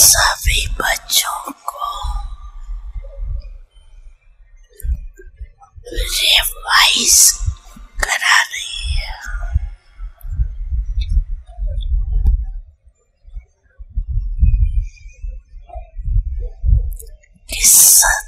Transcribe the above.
सभी बच्चों को रिवाइज करा रही है। इस